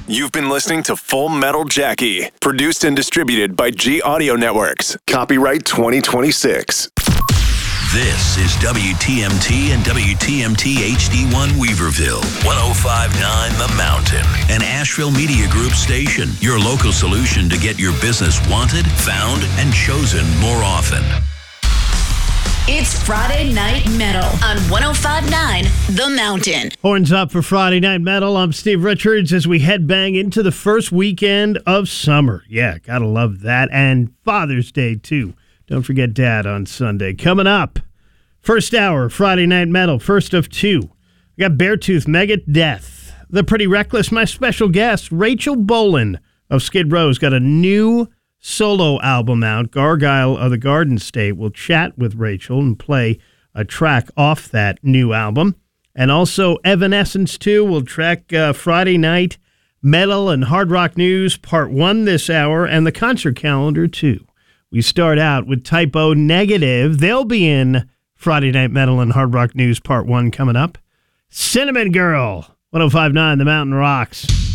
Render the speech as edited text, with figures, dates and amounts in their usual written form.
You've been listening to Full Metal Jackie, produced and distributed by G Audio Networks. Copyright 2026. This is WTMT and WTMT HD1 Weaverville, 105.9 The Mountain, an Asheville Media Group station, your local solution to get your business wanted, found, and chosen more often. It's Friday Night Metal on 105.9 The Mountain. Horns up for Friday Night Metal. I'm Steve Richards as we headbang into the first weekend of summer. Yeah, gotta love that. And Father's Day, too. Don't forget Dad on Sunday. Coming up, first hour, Friday Night Metal, first of two. We got Beartooth, Megadeth, The Pretty Reckless. My special guest, Rachel Bolan of Skid Row's got a new solo album out, Gargoyle of the Garden State. We'll chat with Rachel and play a track off that new album. And also Evanescence 2 will track Friday Night Metal and Hard Rock News Part 1 this hour, and the concert calendar too. We start out with Type O Negative. They'll be in Friday Night Metal and Hard Rock News Part 1 coming up. Cinnamon Girl, 105.9 The Mountain Rocks.